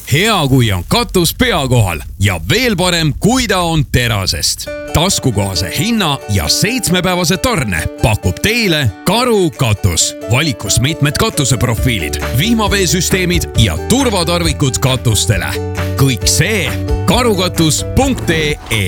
Hea, kui on katus pea kohal ja veel parem, kui ta on terasest. Taskukohase hinna ja 7-päevase tarne pakub teile Karu katus. Valikus mitmed katuseprofiilid, vihmaveesüsteemid ja turvatarvikud katustele. Kõik see karukatus.ee.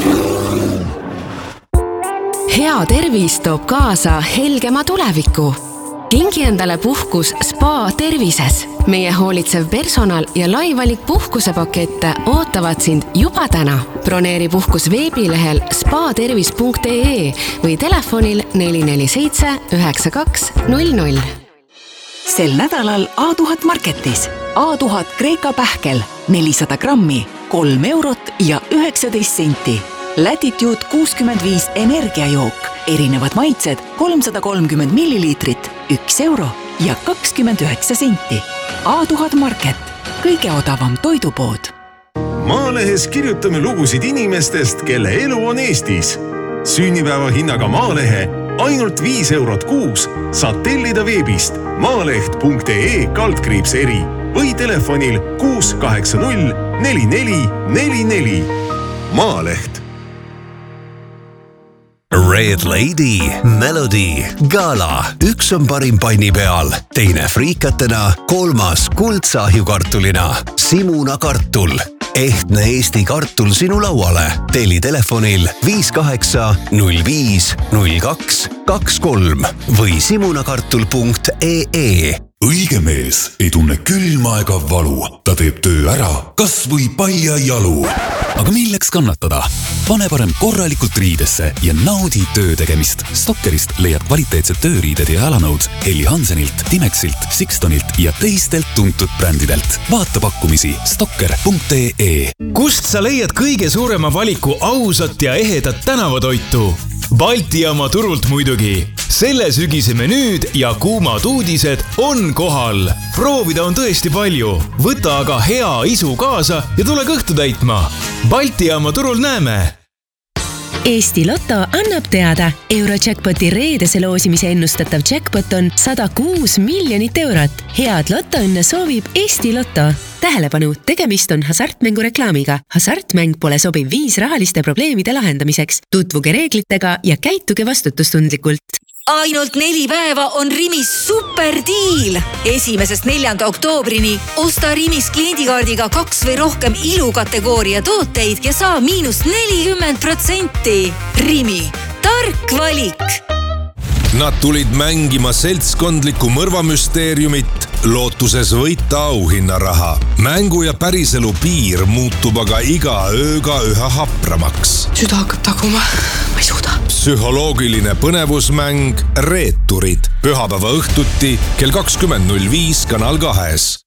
Hea tervis toob kaasa helgema tuleviku. Kingi endale puhkus Spa Tervises. Meie hoolitsev personal ja laivalik puhkusepakette ootavad sind juba täna. Broneeri puhkus veebilehel spatervis.ee või telefonil 447 9200. Sel nädalal A1000 Marketis. A1000 Kreeka pähkel 400 grammi, 3 eurot ja 19 senti. Latitude 65 energiajook. Erinevad maitsed 330 milliliitrit, 1 euro ja 29 senti. A1000 Market. Kõige odavam toidupood. Maalehes kirjutame lugusid inimestest, kelle elu on Eestis. Sünnipäeva hinnaga Maalehe ainult 5 eurot kuus saad tellida veebist maaleht.ee/eri või telefonil 680 4444. Maaleht. Red Lady, Melody, Gala. Üks on parim panni peal, teine friikatena, 3. kuldsahjukartulina. Simuna kartul. Ehtne Eesti kartul sinu lauale. Telli telefonil 58 05 02 23 või simunakartul.ee. Õige mees ei tunne külma ega valu. Ta teeb töö ära, kas või paia jalu. Aga milleks kannatada? Pane parem korralikult riidesse ja naudi töö tegemist. Stokkerist leiad kvaliteetsed tööriided ja jalanõud Heli Hansenilt, Timexilt, Sixtonilt ja teistelt tuntud brändidelt. Vaata pakkumisi stokker.ee. Kust sa leiad kõige suurema valiku ausat ja ehedat tänavatoitu? Balti jaama turult muidugi. Selle sügise menüüd ja kuumad uudised on kohal. Proovida on tõesti palju. Võta aga hea isu kaasa ja tule kõhtu täitma. Balti jaama turul näeme. Eesti Lotto annab teada. Eurojackpoti reedese loosimise ennustatav jackpot on 106 miljonit eurot. Head lottoõnne soovib Eesti Lotto. Tähelepanu, tegemist on hasartmängu reklaamiga. Hasartmäng pole sobiv viis rahaliste probleemide lahendamiseks. Tutvuge reeglitega ja käituge vastutustundlikult. Ainult 4 päeva on Rimis superdiil. 1.–4. oktoobrini osta Rimis kliendikaardiga 2 või rohkem ilukategooria tooteid ja saa -40%. Rimi, tark valik. Nad tulid mängima seltskondlikku mõrvamüsteeriumit, lootuses võita auhinnaraha. Mängu ja päriselu piir muutub aga iga ööga üha hapramaks. Süda hakkab taguma, ma ei suuda. Psühholoogiline põnevusmäng Reeturid. Pühapäeva õhtuti kell 20.05 Kanal 2.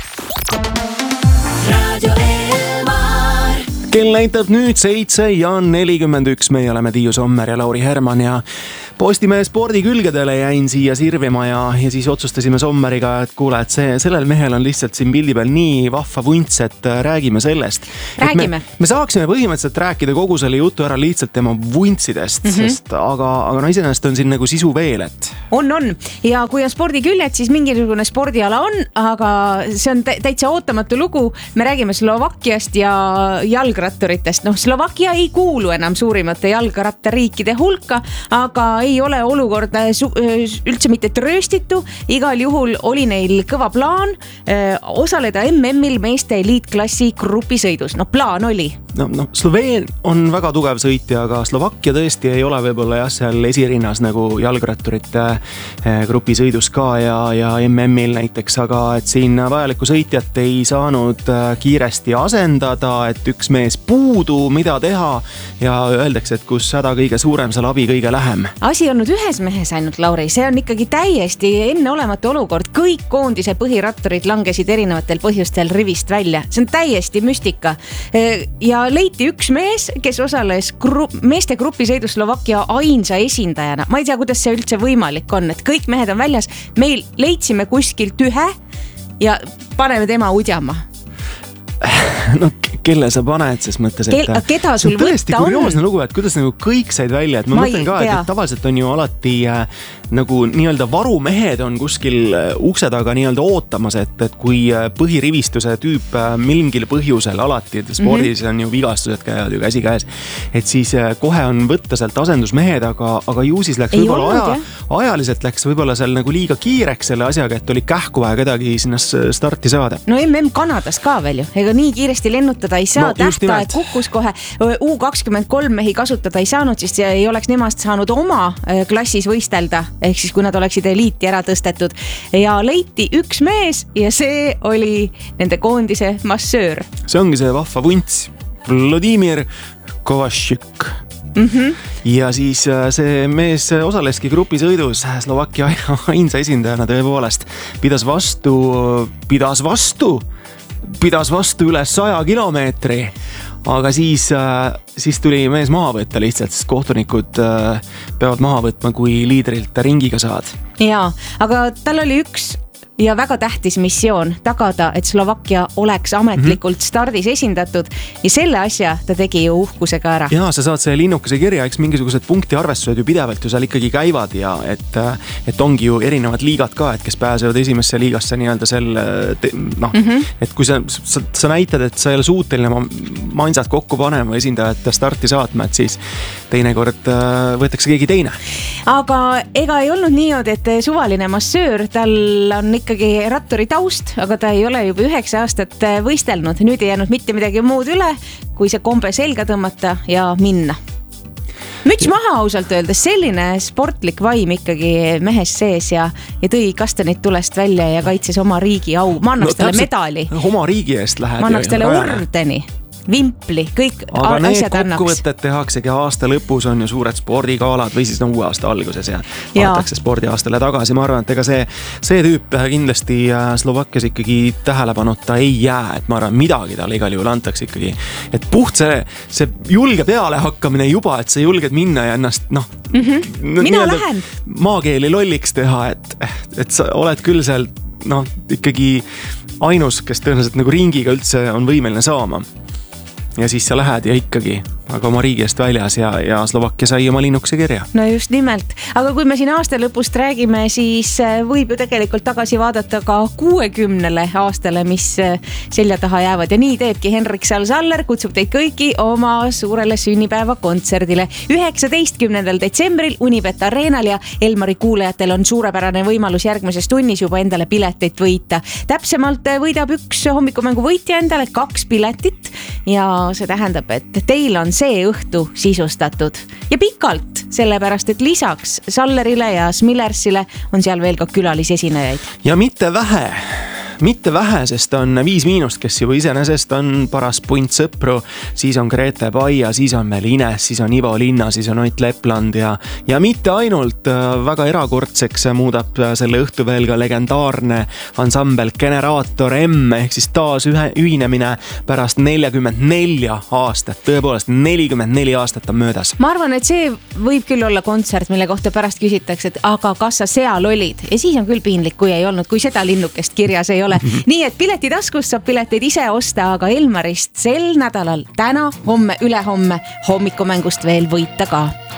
Radio Elmar. Kell näitab nüüd 7:41. Meie oleme Tiiu Sommer ja Lauri Herman ja Postimehe spordikülgedele jäin siia sirvima ja siis otsustasime Sommeriga, et kuule, et sellel mehel on lihtsalt siin pildi peal nii vahva vunts, et räägime sellest. Räägime. Me saaksime põhimõtteliselt rääkida kogu selle jutu ära lihtsalt tema vuntsidest, sest aga iseenesest on siin nagu sisu veel, et... On. Ja kui on spordiküljed, siis mingisugune spordiala on, aga see on täitsa ootamatu lugu. Me räägime Slovakkiast ja jalgratturitest. Slovakkia ei kuulu enam suurimate jalgrattariikide hulka, aga ei ole olukord üldse mitte trööstitu. Igal juhul oli neil kõva plaan osaleda MM-il meeste eliitklassi grupisõidus. Plaan oli. Sloveen on väga tugev sõitja, aga Slovakkia tõesti ei ole võib-olla seal esirinnas nagu jalgratturite grupisõidus ka ja MM-il näiteks, aga et siin vajalikku sõitjat ei saanud kiiresti asendada, et üks mees puudu, mida teha ja öeldakse, et kus häda kõige suurem, seal abi kõige lähem. Asi on nüüd ühes mehes ainult, Lauri, see on ikkagi täiesti enneolematu olukord. Kõik koondise põhiratturid langesid erinevatel põhjustel rivist välja. See on täiesti müstika. Ja leiti üks mees, kes osales meeste grupisõidus Slovakkia ainsa esindajana. Ma ei tea, kuidas see üldse võimalik on, et kõik mehed on väljas. Meil leidsime kuskilt ühe ja paneme tema udjama. kelle sa paned, ses mõttes, et keda sul võtta on? Tõesti kurioosne lugu, et kuidas nagu kõik said välja, et ma mõtlen ka, et tavaliselt on ju alati nagu nii-öelda varumehed on kuskil ukse taga nii-öelda ootamas, et kui põhirivistuse tüüp mingil põhjusel alati, et spordis on ju vigastused käivad ju käsi käes, et siis kohe on võtta sealt asendusmehed, aga ju siis läks võib-olla ajaliselt läks võib-olla seal nagu liiga kiireks selle asjaga, et oli kähku vaja kedagi sinna starti saada. No Kanadas ka veel ju, ega nii kiiresti lennutada ei saa, tähtaeg kukkus kohe, U23 mehi kasutada ei saanud, siis ei oleks nemast saanud oma klassis võistelda, ehk siis kui nad oleksid eliiti ära tõstetud ja leiti üks mees ja see oli nende koondise massöör. See ongi see vahva vunts, Vladimir Kovašik. Ja siis see mees osaleski grupisõidus Slovakkia ainsa esindajana tõepoolest, pidas vastu üle 100 kilomeetri, aga siis tuli mees maha võtta lihtsalt, sest kohtunikud peavad maha võtma, kui liidrilt ringiga saad. Jaa, aga tal oli üks ja väga tähtis missioon tagada, et Slovakkia oleks ametlikult stardis esindatud ja selle asja ta tegi ju uhkusega ära. Jaa, sa saad selle linnukese kirja, eks mingisugused punktiarvestused ju pidevalt ju seal ikkagi käivad ja et ongi ju erinevad liigad ka, et kes pääsevad esimesse liigasse nii-öelda et kui sa näitad, et sa ei ole suuteline mansad kokku panema esindajate starti saatma, et siis teinekord võetakse keegi teine. Aga ega ei olnud niimoodi, et suvaline massöör, tal on ikkagi ratturi taust, aga ta ei ole juba 9 aastat võistelnud. Nüüd ei jäänud mitte midagi muud üle, kui see kombe selga tõmmata ja minna. Müts maha ausalt öeldes, selline sportlik vaim ikkagi mehes sees ja tõi kastanid tulest välja ja kaitses oma riigi au. Ma annaks talle medali. Oma riigi eest lähed. Ma annaks talle ordeni. Vimpli, kõik asjad annaks. Aga need kokkuvõtted tehaksegi aasta lõpus on ju suured spordikaalad või siis uue aasta alguses ja vaadatakse spordiaastale tagasi. Ma arvan, et ega see tüüp kindlasti Slovakkias ikkagi tähelepanuta ei jää, et ma arvan, midagi talle igal juhul antakse ikkagi. Et puht see julge peale hakkamine juba, et sa julged minna ja ennast mina lähen maakeeli lolliks teha, et sa oled küll seal ikkagi ainus, kes tõenäoliselt nagu ringiga üldse on võimeline saama. Ja siis sa lähed ja ikkagi, aga oma riigi eest väljas ja Slovakkia sai oma linnukese kirja. No just nimelt. Aga kui me siin aasta lõpust räägime, siis võib ju tegelikult tagasi vaadata ka 60 aastale, mis selja taha jäävad. Ja nii teebki Henrik Sal-Saller, kutsub teid kõiki oma suurele sünnipäeva kontserdile. 19. detsembril Unibet Arenal ja Elmari kuulajatel on suurepärane võimalus järgmises tunnis juba endale piletit võita. Täpsemalt võidab üks hommikumängu võitja endale 2 piletit ja see tähendab, et teil on see õhtu sisustatud ja pikalt, sellepärast et lisaks Sallerile ja Smillersile on seal veel ka külalisesinejaid. Ja mitte vähe, sest on 5 kes juba iseenesest on paras punt sõpru, siis on Grete Paia, siis on meil Ines, siis on Ivo Linna, siis on Ott Lepland ja mitte ainult väga erakordseks muudab selle õhtu veel ka legendaarne ansambel Generaator M ehk siis taas ühinemine pärast 44 aastat, tõepoolest 44 aastat on möödas. Ma arvan, et see võib küll olla kontsert, mille kohta pärast küsitakse, et aga kas sa seal olid? Ja siis on küll piinlik, kui ei olnud, kui seda linnukest kirjas ei ole. Nii et pileti taskust saab pileteid ise osta, aga Elmarist sel nädalal täna, homme, ülehomme hommikumängust veel võita ka.